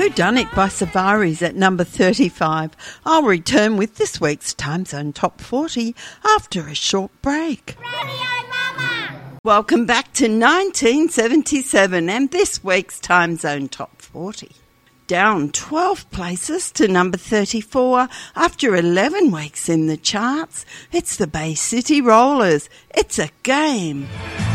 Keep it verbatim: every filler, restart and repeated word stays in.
Who Done It by Savaris at number thirty-five. I'll return with this week's Time Zone Top forty after a short break. Radio Mama! Welcome back to nineteen seventy-seven and this week's Time Zone Top forty. Down twelve places to number thirty-four after eleven weeks in the charts. It's the Bay City Rollers. It's a game.